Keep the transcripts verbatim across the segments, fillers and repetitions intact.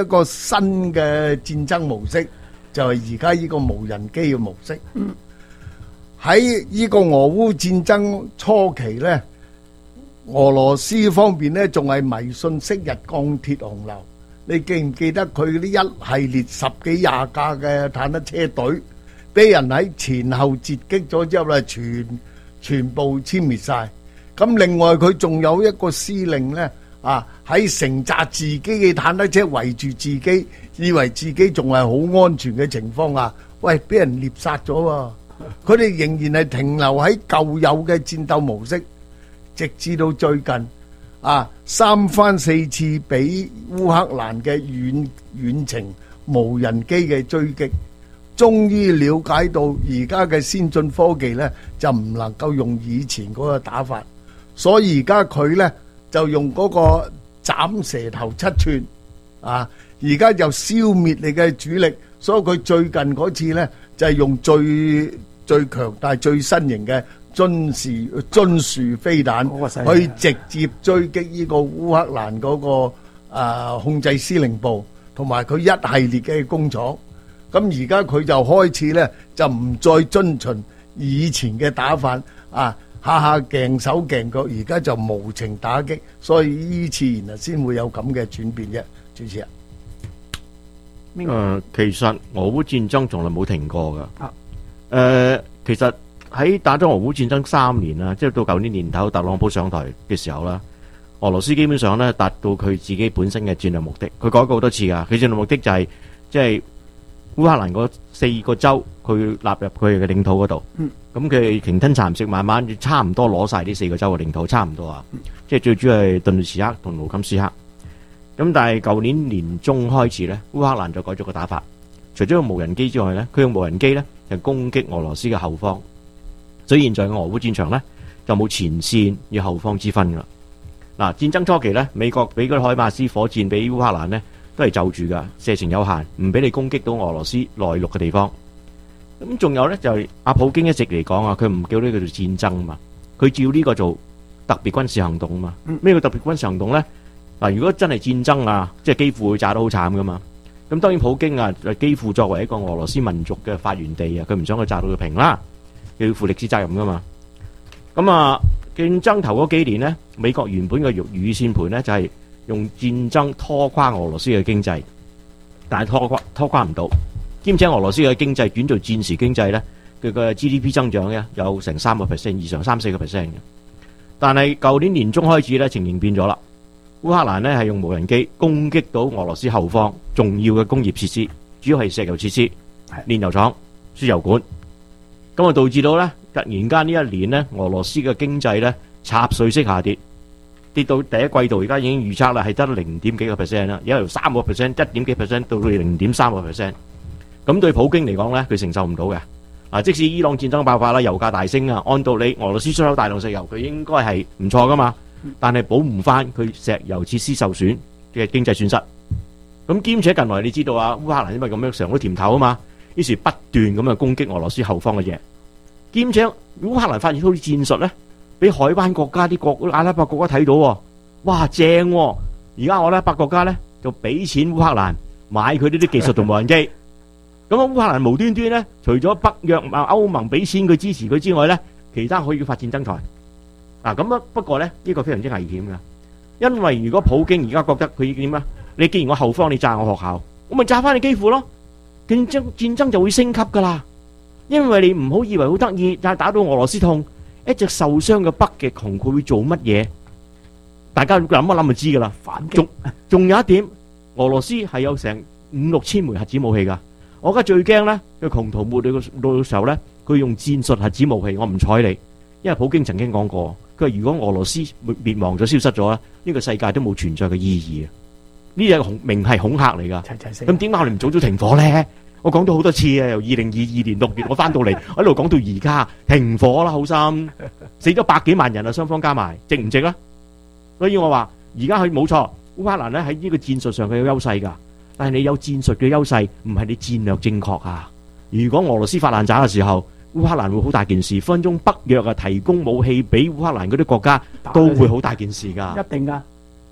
一個新嘅戰爭模式，就係而家呢個無人機嘅模式。喺呢個俄烏戰爭初期呢，俄羅斯方面呢仲係迷信昔日鋼鐵洪流。你記唔記得佢呢一系列十幾廿架嘅坦克車隊，俾人喺前後截擊咗之後咧，全全部殲滅晒。咁另外佢仲有一個司令呢，啊喺成扎自己嘅坦克車圍住自己，以為自己仲係好安全嘅情況下，喂，俾人獵殺咗喎。佢哋仍然係停留喺舊有嘅戰鬥模式，直至到最近啊三番四次俾烏克蘭嘅遠遠程無人機嘅追擊，終於了解到而家嘅先進科技呢，就唔能夠用以前嗰個打法，所以而家佢呢，就用嗰個斬蛇頭七寸啊，而家就消滅你嘅主力，所以佢最近嗰次呢，就係用最最強大最新型嘅津樹津樹飛彈去直接追擊呢個烏克蘭嗰個啊控制司令部同埋佢一系列嘅工廠。咁而家佢就開始咧，就唔再遵循以前嘅打法啊，下下鏡手鏡腳，而家就無情打擊，所以呢次然後先會有咁嘅轉變啫。主持人， 誒、呃，其實俄烏戰爭從來冇停過噶。誒、呃，其實喺打咗俄烏戰爭三年啦，即係到舊年年頭特朗普上台嘅時候啦，俄羅斯基本上咧達到佢自己本身嘅戰略目的。佢改過好多次噶，佢戰略目的就係即係烏克蘭嗰四個州，佢納入佢嘅領土嗰度。咁佢鯨吞蠶食，慢慢差唔多攞晒呢四個州嘅領土，差唔多啊。即係最主要係頓涅茨克同盧甘斯克。咁但係舊年年中開始咧，烏克蘭就改咗個打法，除咗用無人機之外咧，佢用無人機咧就攻擊俄羅斯嘅後方，所以現在嘅俄烏戰場咧就冇前線與後方之分噶。嗱，戰爭初期咧，美國俾嗰啲海馬斯火箭俾烏克蘭咧都係就住噶，射程有限，唔俾你攻擊到俄羅斯內陸嘅地方。咁仲有咧就係阿普京一直嚟講啊，佢唔叫呢個做戰爭嘛，佢叫呢個做特別軍事行動嘛。咩叫特別軍事行動咧？嗱，如果真係戰爭啊，即係基輔會炸得好慘噶嘛。咁當然普京啊，基輔作為一個俄羅斯民族嘅發源地啊，佢唔想佢炸到佢平啦，要負歷史責任噶嘛。咁啊，競爭頭嗰幾年呢，美國原本嘅預算盤呢，就係用戰爭拖垮俄羅斯嘅經濟，但係拖垮拖垮唔到，兼且俄羅斯嘅經濟轉做戰時經濟呢，佢嘅 G D P 增長呢有成三個 percent 以上，三四個 percent 嘅。但係舊年年中開始呢，情形變咗啦。烏克蘭呢係用無人機攻擊到俄羅斯後方重要嘅工業設施，主要係石油設施、煉油廠、輸油管，咁啊導致到呢突然間呢一年呢，俄羅斯嘅經濟呢插水式下跌，跌到第一季度而家已經預測啦係得零點幾個 percent 啦，而家由三個 percent 一點幾 percent 到零點三個 percent， 咁對普京嚟講呢，佢承受唔到嘅。啊，即使伊朗戰爭爆發啦，油價大升啊，按道理俄羅斯出口大量石油，佢應該係唔錯噶嘛。但係保唔翻佢石油設施受損嘅經濟損失，咁兼且近來你知道啊，烏克蘭因為咁樣嘗到甜頭啊嘛，於是不斷咁樣攻擊俄羅斯後方嘅嘢，兼且烏克蘭發現到啲戰術咧，俾海灣國家啲國阿拉伯國家睇到，哇正、啊！而家阿拉伯國家咧就俾錢烏克蘭買佢呢啲技術同無人機，咁啊烏克蘭無端端咧，除咗北約啊歐盟俾錢佢支持佢之外咧，其他可以發戰爭財。嗱咁啊，不過咧呢、呢個非常之危險噶，因為如果普京而家覺得佢點啊？你既然我後方你炸我學校，我咪炸翻你基輔咯，競爭戰爭就會升級噶啦。因為你唔好以為好得意，但係打到俄羅斯痛，一隻受傷嘅北極熊佢會做乜嘢？大家諗一諗就知噶啦。反擊。仲仲有一點，俄羅斯係有成五六千枚核子武器噶。我而家最驚咧，佢窮途末路嘅時候咧，佢用戰術核子武器，我唔睬你。因為普京曾經講過，佢話如果俄羅斯滅亡咗、消失咗咧，呢個世界都冇存在嘅意義啊！呢隻恐明係恐嚇嚟噶。咁點解我哋唔早早停火咧？我講咗好多次啊，由二零二二年六月我翻到嚟，我一路講到而家，停火啦，好心死咗百幾萬人啊，雙方加埋值唔值啊？所以我話而家佢冇錯，烏克蘭咧喺呢個戰術上佢有優勢噶，但係你有戰術嘅優勢，唔係你戰略正確啊！如果俄羅斯發爛渣嘅時候，烏克蘭會好大件事，分鐘北約啊提供武器俾烏克蘭嗰啲國家都會好大件事噶， 一定噶。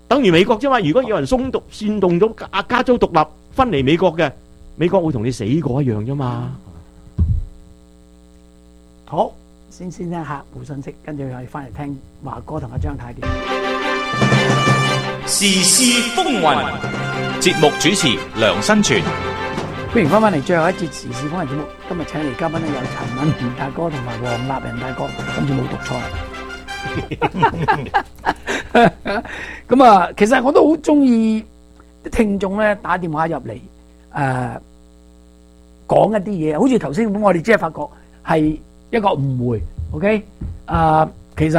等於美國啫嘛。如果有人鬆動煽動咗加加州獨立分離美國嘅，美國會同你死過一樣啫嘛。 好，先先聽客戶信息，跟住我哋翻嚟聽華哥同阿張太點。 時事風雲，節目主持梁新全。 歡迎翻返嚟最後一節時事風雲節目。今日請嚟嘉賓咧有陳敏賢大哥同埋黃立仁大哥，今次冇讀錯。咁啊，其實我都好中意啲聽眾咧打電話入嚟，誒講一啲嘢，好似頭先咁，我哋只係發覺係一個誤會。OK，啊，其實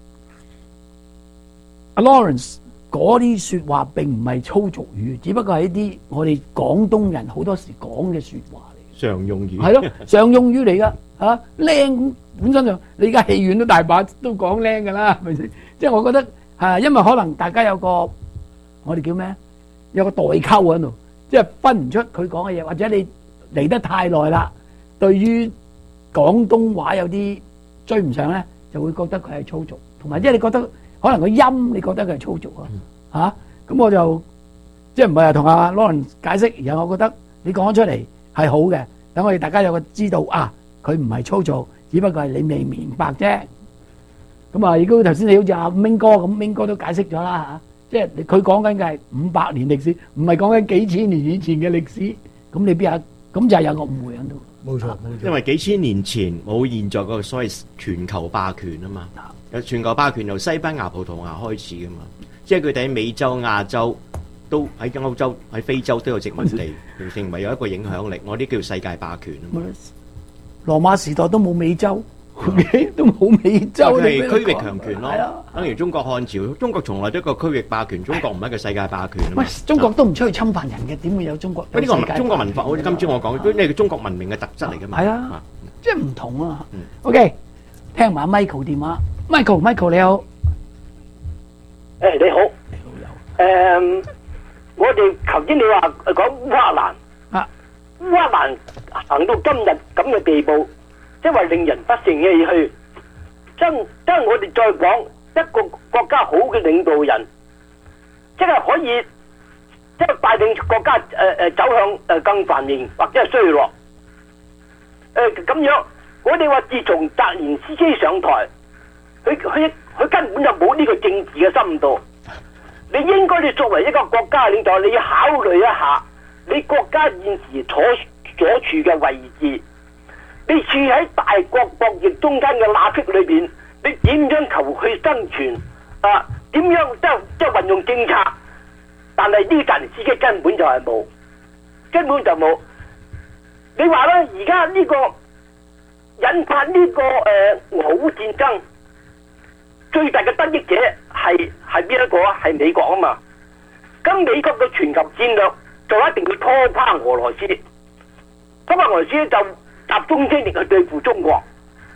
阿 Lawrence 嗰啲說話並唔係粗俗語，只不過係一啲我哋廣東人好多時講嘅說話嚟。 常用語係咯，常用語嚟噶吓，靚本身就你而家戲院都大把都講靚噶啦，係咪先？即係我覺得係，因為可能大家有個我哋叫咩？有個代溝喺度，即係分唔出佢講嘅嘢，或者你嚟得太耐啦，對於廣東話有啲追唔上咧，就會覺得佢係粗俗，同埋即係你覺得可能個音你覺得佢係粗俗啊吓，咁我就即係唔係話同阿 Lawrence 解釋，而係我覺得你講咗出嚟係好嘅，等我哋大家有個知道啊，佢唔係粗俗，只不過係你未明白啫。咁啊，如果頭先你好似阿 Ming 哥咁，Ming 哥都解釋咗啦吓，即係佢講緊嘅係五百年歷史，唔係講緊幾千年以前嘅歷史。咁你邊有？咁就係有個誤會喺度。 冇錯冇錯。 因為幾千年前冇現在嗰個所謂全球霸權啊嘛，有全球霸權由西班牙、葡萄牙開始噶嘛，即係佢哋喺美洲、亞洲都喺歐洲、喺非洲都有殖民地，形成為有一個影響力。我啲叫世界霸權啊嘛。 羅馬時代都冇美洲，都冇美洲。 係區域強權咯， 係啊， 等於中國漢朝，中國從來都係一個區域霸權，中國唔係一個世界霸權啊嘛。 喂，中國都唔出去侵犯人嘅，點會有中國？ 呢個中國文化，好似今朝我講，呢係中國文明嘅特質嚟噶嘛。 係啊，即係唔同啊。OK，聽埋 Michael 電話，Michael，Michael 你好。 誒你好，你好有。誒，我哋頭先你話講烏克蘭啊， 烏克蘭行到今日咁嘅地步，即係話令人不勝唏噓。真真係我哋再講一個國家好嘅領導人，即係可以即係帶領國家誒誒、呃、走向誒更繁榮或者係衰落。誒、呃、咁樣，我哋話自從澤連斯基上台，佢佢佢根本就冇呢個政治嘅深度。你應該你作為一個國家領導，你要考慮一下你國家現時所所處嘅位置。你處喺大國博弈中間嘅罅隙裏邊，你點樣求去生存？啊，點樣即係即係運用政策？但係呢個澤連斯基根本就係冇，根本就冇。你話咧，而家呢個引發呢、這個誒、呃、俄烏戰爭最大嘅得益者係係邊一個啊？係美國啊嘛。咁美國嘅全球戰略就一定要拖垮俄羅斯，拖垮俄羅斯就集中精力去對付中國。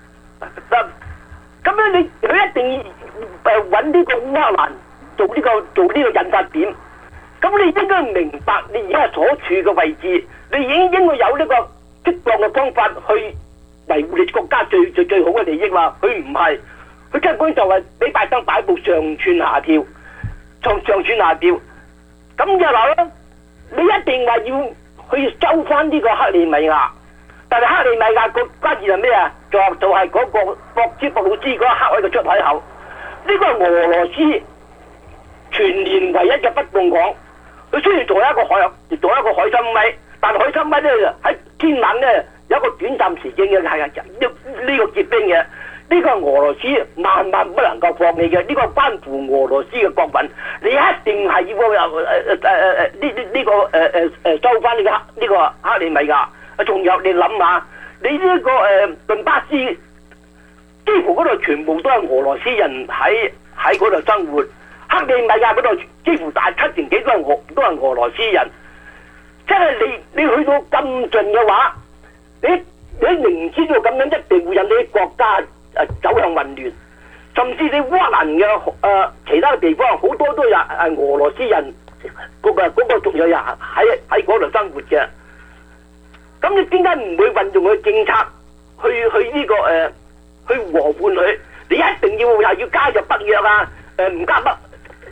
咁樣你佢一定要誒揾呢個烏克蘭做呢、這個做呢個引發點。咁你應該明白你而家所處嘅位置，你已經應該有呢個適當嘅方法去維護你國家最最最好嘅利益啦。佢唔係，佢根本就係俾拜登擺布上竄下跳，上上竄下跳。咁就話咧，你一定話要去收翻呢個克里米亞，但係克里米亞個關鍵係咩啊？就就係嗰個博茲布魯斯嗰個黑海嘅出海口，呢個係俄羅斯全年唯一嘅不凍港。佢雖然仲有一個海，亦仲有一個海參崴，但係海參崴咧喺天冷咧有一個短暫時間嘅係呢呢個結冰嘅。呢個係俄羅斯萬萬不能夠放棄嘅，呢、這個關乎俄羅斯嘅國民，你一定係要有誒誒誒誒呢呢呢個誒誒誒收翻呢個呢、這個克里米亞。啊，仲有你諗下，你呢、這個誒頓、呃、巴斯幾乎嗰度全部都係俄羅斯人喺喺嗰度生活，克里米亞嗰度幾乎大七成幾都係俄都係俄羅斯人。即係你你去到咁盡嘅話，你你明知道咁樣一定會引起國家誒走向混亂，甚至你烏克蘭嘅誒其他嘅地方好多都有係俄羅斯人嗰、那個嗰、那個仲有人喺喺嗰度生活嘅。咁你點解唔會運用佢政策去去呢、這個誒、呃、去和緩佢？你一定要又要加入北約啊？誒、呃、唔加北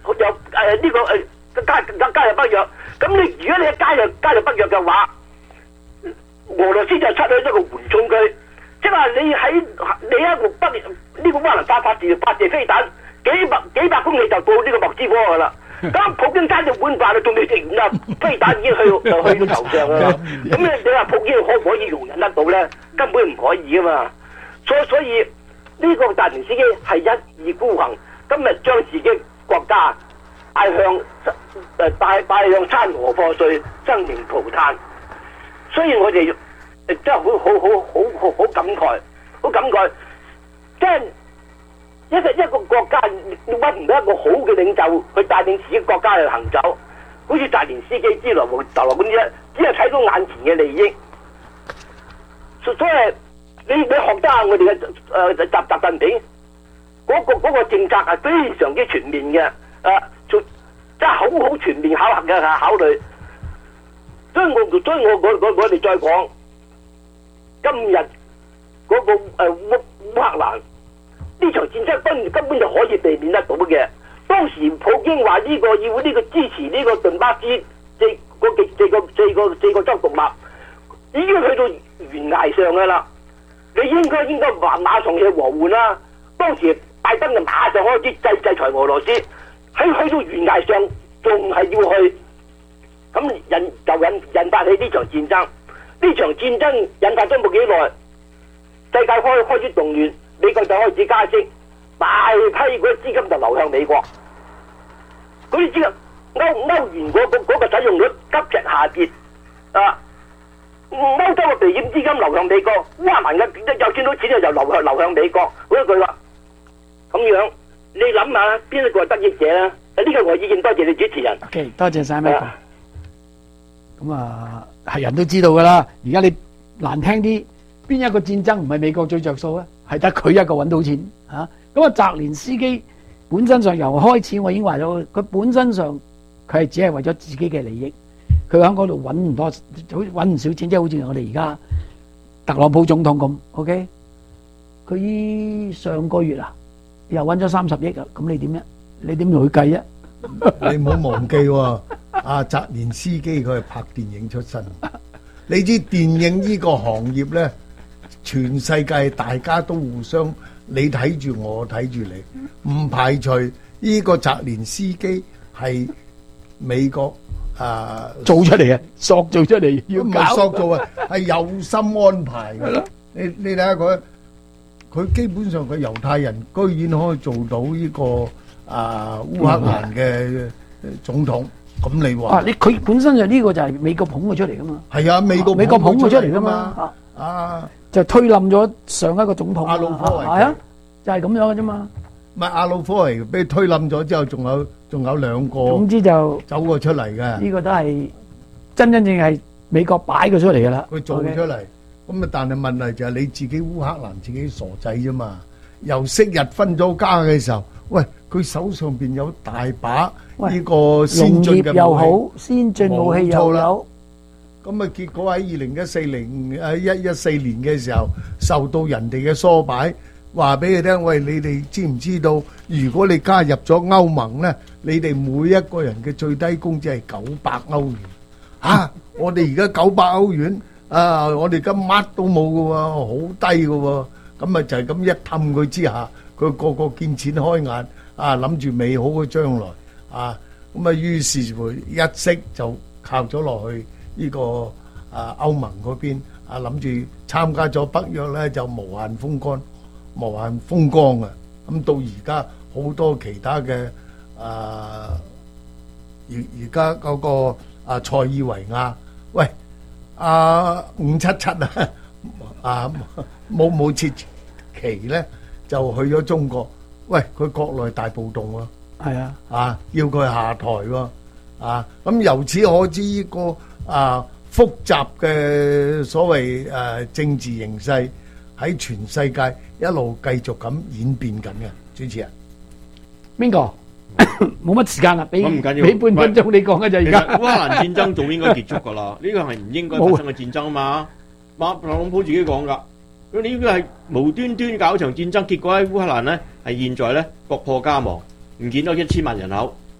誒呢個誒加加加入北約。咁你如果你加入加入北約嘅話，俄羅斯就出咗一個緩衝區，即係話你喺你一個北呢個烏克蘭發發射發射飛彈，幾百幾百公里就到呢個莫斯科噶啦。咁普京揸住碗飯啊，仲未食完啊，飛彈已經去就去到頭上啦。咁你你話普京可唔可以容忍得到咧？根本唔可以噶嘛。所以所以呢個澤連斯基係一意孤行，今日將自己國家帶向誒帶帶向山河破碎、生靈塗炭。所以我哋誒真係好好好好好好感慨，好感慨，即係。一個一個國家揾唔到一個好嘅領袖去帶領自己國家去行走，好似澤連斯基之流無頭來咁啫，只係睇到眼前嘅利益。所以你你學得下我哋嘅誒習習近平嗰、嗰個、嗰個政策係非常之全面嘅，誒做真係好好全面考核嘅考慮。所以我所以我我我我哋再講今日嗰、嗰個誒烏烏克蘭。呢場戰爭根根本就可以避免得到嘅。當時普京話呢個要呢個支持呢個頓巴斯四個四個四個四個州獨立，已經去到懸崖上噶啦。你應該應該馬馬上去和緩啦。當時拜登就馬上開始制制裁俄羅斯，喺去到懸崖上仲係要去，咁引就引引發起呢場戰爭。呢場戰爭引發咗冇幾耐，世界開開始動亂。美國就開始加息，大批嗰啲資金就流向美國，嗰啲資金歐歐元嗰個嗰個使用率急劇下跌，啊，歐洲嘅避險資金流向美國，烏克蘭嘅又見到錢就流向流向美國，嗰一句話咁樣，你諗下邊一個係得益者咧？呢個我意見，多謝你主持人。 OK， 多謝晒 Michael。咁啊，係人都知道噶啦，而家你難聽啲，邊一個戰爭唔係美國最着數咧？係得佢一個揾到錢嚇，咁啊澤連斯基本身上由開始我已經話咗，佢本身上佢係只係為咗自己嘅利益，佢喺嗰度揾唔多，揾唔少錢，即係好似我哋而家特朗普總統咁 ，OK？佢上個月啊又揾咗三十億啊，咁你點啫？你點同佢計啊？ 你唔好忘記喎，阿澤連斯基佢係拍電影出身，你知電影呢個行業咧？全世界大家都互相，你睇住我睇住你，唔排除呢個澤連斯基係美國啊做出嚟嘅，塑造出嚟要唔搞， 係塑造啊，係有心安排嘅。你你睇下佢，佢基本上佢猶太人居然可以做到呢個啊烏克蘭嘅總統，咁你話？ 啊，你佢本身就呢個就係美國捧佢出嚟噶嘛？ 係啊，美國美國捧佢出嚟噶嘛嘛？ 啊！ 就推冧咗上一個總統阿魯科維奇係啊，就係咁樣嘅啫嘛。 唔係阿魯科維奇俾佢推冧咗之後，仲有仲有兩個總之就走過出嚟嘅。 呢個都係真真正係美國擺佢出嚟噶啦。 佢做出嚟，咁啊，但係問題就係你自己烏克蘭自己傻仔啫嘛。由昔日分咗家嘅時候，喂，佢手上邊有大把呢個先進嘅武器， 農業又好，先進武器又有。 咁啊，結果喺二零一四年誒一一四年嘅時候，受到人哋嘅唆擺，話俾佢聽，喂，你哋知唔知道？如果你加入咗歐盟咧，你哋每一個人嘅最低工資係九百歐元。嚇！我哋而家九百歐元啊，我哋而家乜都冇嘅喎，好低嘅喎。咁啊就係咁一氹佢之下，佢個個見錢開眼啊，諗住美好嘅將來啊，咁啊於是乎一息就靠咗落去。呢個啊歐盟嗰邊啊諗住參加咗北約咧，就無限風光、無限風光啊！咁到而家好多其他嘅啊，而而家嗰個啊塞爾維亞，喂啊五七七啊啊冇冇切期咧，就去咗中國。喂，佢國內大暴動喎， 係啊， 啊要佢下台喎，啊咁由此可知呢個。啊，複雜嘅所謂誒政治形勢喺全世界一路繼續咁演變緊嘅，主持人。 邊個？冇乜時間啦，俾咁唔緊要俾半分鐘你講嘅就而其實家。 烏克蘭戰爭早應該結束噶啦，呢個係唔應該發生嘅戰爭啊嘛。馬特朗普自己講噶，佢呢個係無端端搞場戰爭，結果喺烏克蘭咧係現在咧國破家亡，唔見咗一千萬人口，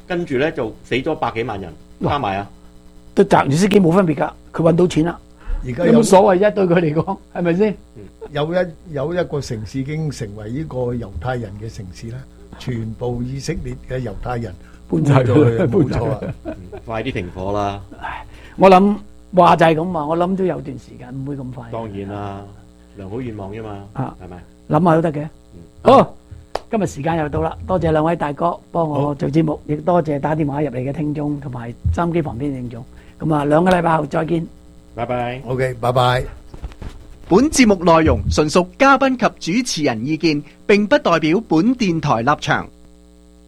跟住咧就死咗百幾萬人，加埋啊， 都揸住司機冇分別㗎，佢揾到錢啦， 而家有有冇所謂啫？對佢嚟講，係咪先？ 有一有一個城市已經成為呢個猶太人嘅城市啦，全部以色列嘅猶太人搬晒咗去， 搬冇錯啊！ 嗯快啲停火啦！ 我諗話就係咁話，我諗都有段時間，唔會咁快。 當然啦，良好願望啫嘛， 啊係咪？ 諗下都得嘅。好，今日時間又到啦，多謝兩位大哥幫我做節目，亦多謝打電話入嚟嘅聽眾同埋收音機旁邊嘅聽眾。咁啊，兩個禮拜後再見。 拜拜。 OK，拜拜。 本節目內容純屬嘉賓及主持人意見，並不代表本電台立場。